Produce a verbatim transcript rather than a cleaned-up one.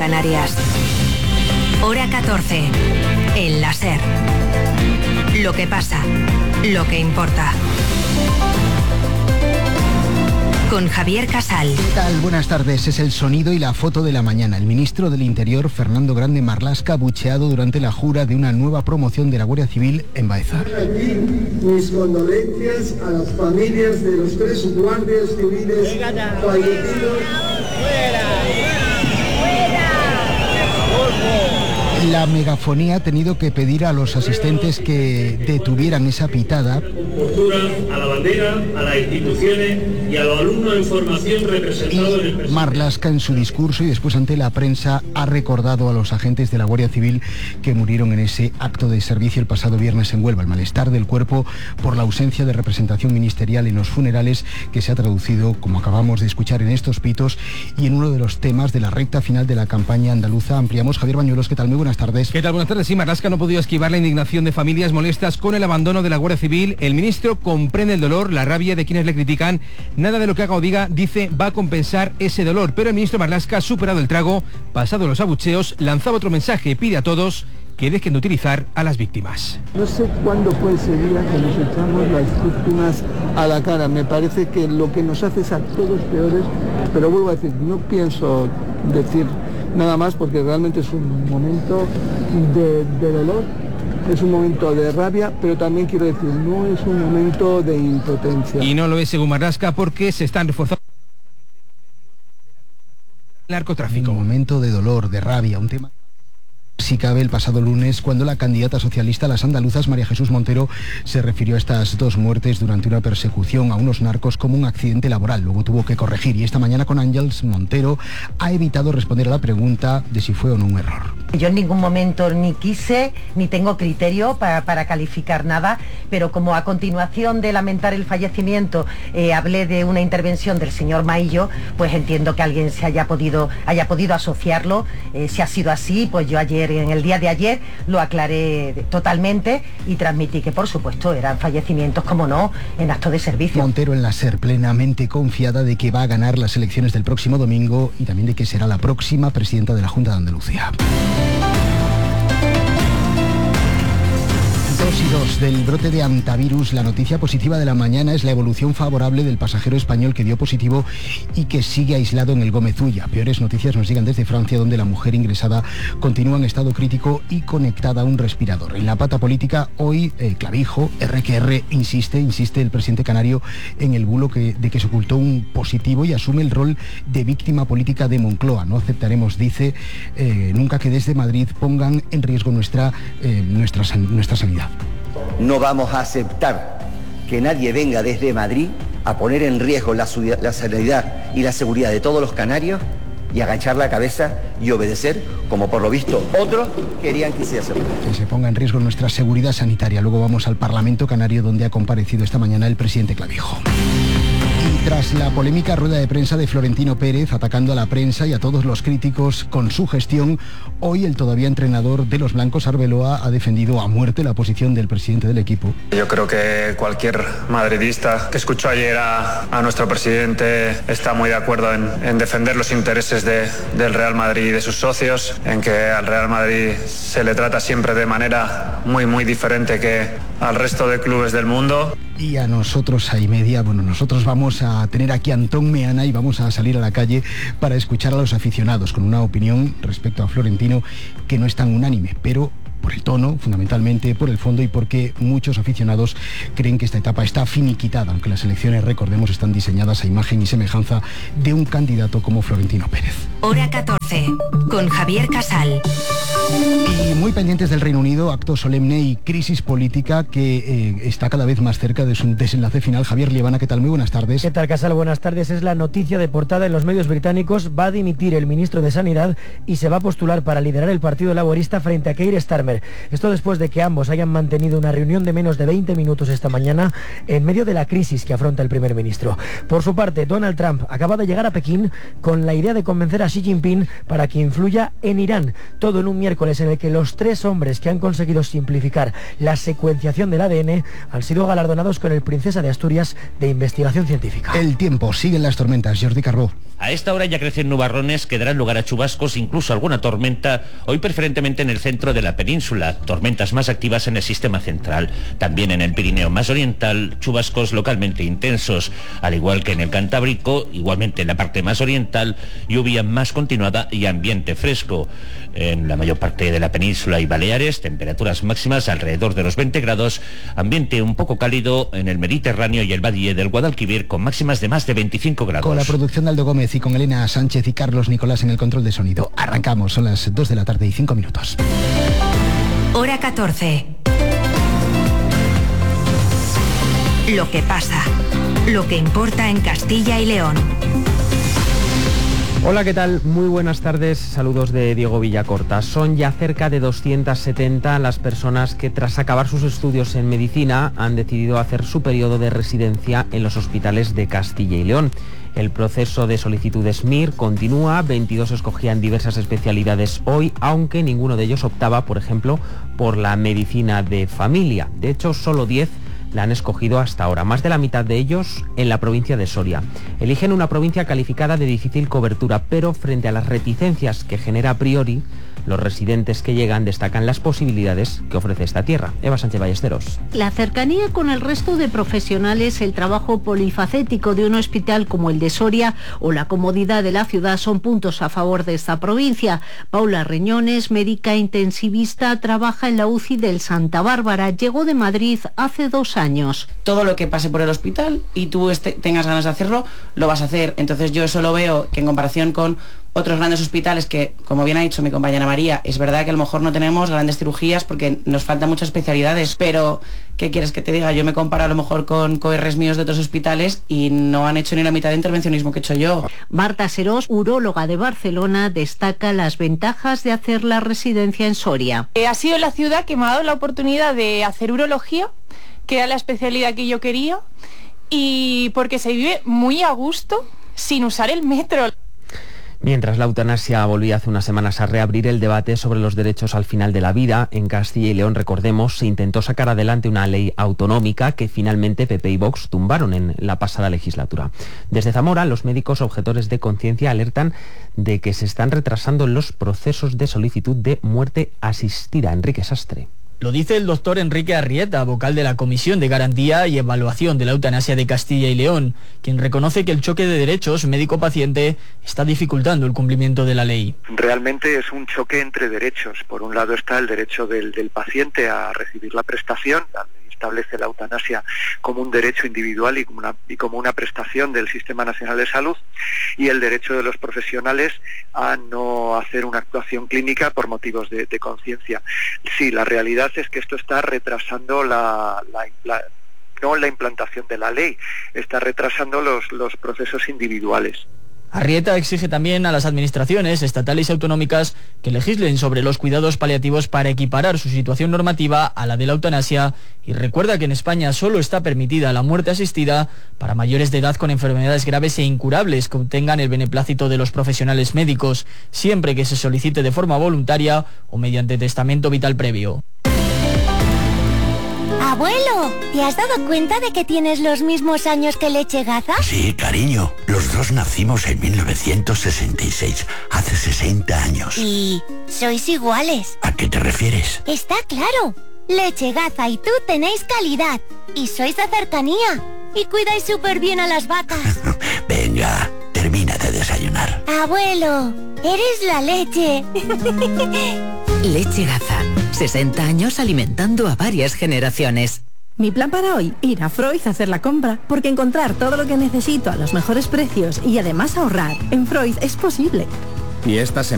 Canarias. Hora catorce. El la SER. Lo que pasa, lo que importa. Con Javier Casal. ¿Qué tal? Buenas tardes. Es el sonido y la foto de la mañana. El ministro del Interior, Fernando Grande Marlaska, bucheado durante la jura de una nueva promoción de la Guardia Civil en Baeza. Aquí mis condolencias a las familias de los tres guardias civiles fallecidos. La megafonía ha tenido que pedir a los asistentes que detuvieran esa pitada. Postura a la bandera, a las instituciones y a los alumnos en formación representados en el presidente. Marlaska, en su discurso y después ante la prensa, ha recordado a los agentes de la Guardia Civil que murieron en ese acto de servicio el pasado viernes en Huelva. El malestar del cuerpo por la ausencia de representación ministerial en los funerales, que se ha traducido, como acabamos de escuchar, en estos pitos y en uno de los temas de la recta final de la campaña andaluza. Ampliamos. Javier Bañuelos, ¿qué tal? Muy buenas tardes. ¿Qué tal? Buenas tardes. Sí, Marlaska no ha podido esquivar la indignación de familias molestas con el abandono de la Guardia Civil. El ministro comprende el dolor, la rabia de quienes le critican. Nada de lo que haga o diga, dice, va a compensar ese dolor. Pero el ministro Marlaska ha superado el trago, pasado los abucheos, lanzaba otro mensaje, pide a todos que dejen de utilizar a las víctimas. No sé cuándo fue ese día que nos echamos las víctimas a la cara. Me parece que lo que nos hace es a todos peores, pero vuelvo a decir, no pienso decir nada más porque realmente es un momento de, de dolor, es un momento de rabia, pero también quiero decir, no es un momento de impotencia. Y no lo es según Marlaska porque se están reforzando el narcotráfico. Un momento de dolor, de rabia, un tema... Si cabe, el pasado lunes, cuando la candidata socialista a las andaluzas, María Jesús Montero, se refirió a estas dos muertes durante una persecución a unos narcos como un accidente laboral. Luego tuvo que corregir y esta mañana con Ángels Montero ha evitado responder a la pregunta de si fue o no un error. Yo en ningún momento ni quise ni tengo criterio para, para calificar nada, pero como a continuación de lamentar el fallecimiento eh, hablé de una intervención del señor Maillo, pues entiendo que alguien se haya podido, haya podido asociarlo. Eh, si ha sido así, pues yo ayer en el día de ayer lo aclaré totalmente y transmití que por supuesto eran fallecimientos, como no, en acto de servicio. Montero en la SER, plenamente confiada de que va a ganar las elecciones del próximo domingo y también de que será la próxima presidenta de la Junta de Andalucía. Dos y dos del brote de hantavirus. La noticia positiva de la mañana es la evolución favorable del pasajero español que dio positivo y que sigue aislado en el Gómez Ulla. Peores noticias nos llegan desde Francia, donde la mujer ingresada continúa en estado crítico y conectada a un respirador. En la pata política, hoy, eh, Clavijo, erre que erre, insiste, insiste el presidente canario en el bulo que, de que se ocultó un positivo y asume el rol de víctima política de Moncloa. No aceptaremos, dice, eh, nunca que desde Madrid pongan en riesgo nuestra, eh, nuestra, nuestra sanidad. No vamos a aceptar que nadie venga desde Madrid a poner en riesgo la, la sanidad y la seguridad de todos los canarios y agachar la cabeza y obedecer, como por lo visto otros querían que se hacer. Que se ponga en riesgo nuestra seguridad sanitaria. Luego vamos al Parlamento Canario, donde ha comparecido esta mañana el presidente Clavijo. Y tras la polémica rueda de prensa de Florentino Pérez atacando a la prensa y a todos los críticos con su gestión, hoy el todavía entrenador de los blancos, Arbeloa, ha defendido a muerte la posición del presidente del equipo. Yo creo que cualquier madridista que escuchó ayer a, a nuestro presidente está muy de acuerdo en, en defender los intereses de, del Real Madrid y de sus socios, en que al Real Madrid se le trata siempre de manera muy muy diferente que al resto de clubes del mundo. Y a nosotros, a y media, bueno, nosotros vamos a tener aquí a Antón Meana y vamos a salir a la calle para escuchar a los aficionados con una opinión respecto a Florentino que no es tan unánime, pero por el tono, fundamentalmente, por el fondo y porque muchos aficionados creen que esta etapa está finiquitada, aunque las elecciones, recordemos, están diseñadas a imagen y semejanza de un candidato como Florentino Pérez. Hora catorce, con Javier Casal. Y muy pendientes del Reino Unido, acto solemne y crisis política que eh, está cada vez más cerca de su desenlace final. Javier Liebana, ¿qué tal? Muy buenas tardes. ¿Qué tal, Casal? Buenas tardes. Es la noticia de portada en los medios británicos. Va a dimitir el ministro de Sanidad y se va a postular para liderar el Partido Laborista frente a Keir Starmer. Esto después de que ambos hayan mantenido una reunión de menos de veinte minutos esta mañana en medio de la crisis que afronta el primer ministro. Por su parte, Donald Trump acaba de llegar a Pekín con la idea de convencer a Xi Jinping para que influya en Irán. Todo en un miércoles miércoles en el que los tres hombres que han conseguido simplificar la secuenciación del A D N han sido galardonados con el Princesa de Asturias de Investigación Científica. El tiempo, siguen las tormentas. Jordi Carbó. A esta hora ya crecen nubarrones que darán lugar a chubascos, incluso alguna tormenta, hoy preferentemente en el centro de la península, tormentas más activas en el sistema central. También en el Pirineo más oriental, chubascos localmente intensos, al igual que en el Cantábrico, igualmente en la parte más oriental, lluvia más continuada y ambiente fresco. En la mayor parte de la península y Baleares, temperaturas máximas alrededor de los veinte grados, ambiente un poco cálido en el Mediterráneo y el Valle del Guadalquivir con máximas de más de veinticinco grados. Con la producción de Aldo Gómez y con Elena Sánchez y Carlos Nicolás en el control de sonido. Arrancamos, son las dos de la tarde y cinco minutos. Hora catorce. Lo que pasa, lo que importa en Castilla y León. Hola, ¿qué tal? Muy buenas tardes, saludos de Diego Villacorta. Son ya cerca de doscientas setenta las personas que tras acabar sus estudios en medicina han decidido hacer su periodo de residencia en los hospitales de Castilla y León. El proceso de solicitud de S M I R continúa, veintidós escogían diversas especialidades hoy, aunque ninguno de ellos optaba, por ejemplo, por la medicina de familia. De hecho, solo diez la han escogido hasta ahora, más de la mitad de ellos en la provincia de Soria. Eligen una provincia calificada de difícil cobertura, pero frente a las reticencias que genera a priori, los residentes que llegan destacan las posibilidades que ofrece esta tierra. Eva Sánchez Ballesteros. La cercanía con el resto de profesionales, el trabajo polifacético de un hospital como el de Soria o la comodidad de la ciudad son puntos a favor de esta provincia. Paula Reñones, médica intensivista, trabaja en la U C I del Santa Bárbara. Llegó de Madrid hace dos años. Todo lo que pase por el hospital y tú este, tengas ganas de hacerlo, lo vas a hacer. Entonces yo eso lo veo que en comparación con otros grandes hospitales que, como bien ha dicho mi compañera María, es verdad que a lo mejor no tenemos grandes cirugías porque nos faltan muchas especialidades, pero ¿qué quieres que te diga? Yo me comparo a lo mejor con coerres míos de otros hospitales y no han hecho ni la mitad de intervencionismo que he hecho yo. Marta Serós, uróloga de Barcelona, destaca las ventajas de hacer la residencia en Soria. Eh, ha sido la ciudad que me ha dado la oportunidad de hacer urología, que era la especialidad que yo quería, y porque se vive muy a gusto sin usar el metro. Mientras la eutanasia volvía hace unas semanas a reabrir el debate sobre los derechos al final de la vida, en Castilla y León, recordemos, se intentó sacar adelante una ley autonómica que finalmente P P y Vox tumbaron en la pasada legislatura. Desde Zamora, los médicos objetores de conciencia alertan de que se están retrasando los procesos de solicitud de muerte asistida. Enrique Sastre. Lo dice el doctor Enrique Arrieta, vocal de la Comisión de Garantía y Evaluación de la Eutanasia de Castilla y León, quien reconoce que el choque de derechos médico-paciente está dificultando el cumplimiento de la ley. Realmente es un choque entre derechos. Por un lado está el derecho del, del paciente a recibir la prestación. La ley establece la eutanasia como un derecho individual y como, una, y como una prestación del Sistema Nacional de Salud, y el derecho de los profesionales a no hacer una actuación clínica por motivos de, de conciencia. Sí, la realidad es que esto está retrasando la, la, la no la implantación de la ley, está retrasando los, los procesos individuales. Arrieta exige también a las administraciones estatales y autonómicas que legislen sobre los cuidados paliativos para equiparar su situación normativa a la de la eutanasia, y recuerda que en España solo está permitida la muerte asistida para mayores de edad con enfermedades graves e incurables que obtengan el beneplácito de los profesionales médicos, siempre que se solicite de forma voluntaria o mediante testamento vital previo. Abuelo, ¿te has dado cuenta de que tienes los mismos años que Leche Gaza? Sí, cariño. Los dos nacimos en mil novecientos sesenta y seis, hace sesenta años. ¿Y sois iguales? ¿A qué te refieres? Está claro. Leche Gaza y tú tenéis calidad. Y sois de cercanía. Y cuidáis súper bien a las vacas. Venga, termina de desayunar. Abuelo, eres la leche. Leche Gaza. sesenta años alimentando a varias generaciones. Mi plan para hoy, ir a Freud a hacer la compra, porque encontrar todo lo que necesito a los mejores precios y además ahorrar en Freud es posible. Y esta semana